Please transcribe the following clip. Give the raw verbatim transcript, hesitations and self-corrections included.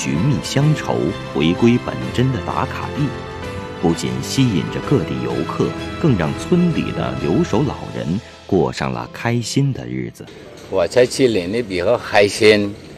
寻觅乡愁、回归本真的打卡地，不仅吸引着各地游客，更让村里的留守老人过上了开心的日子。 我在这里呢比较开心，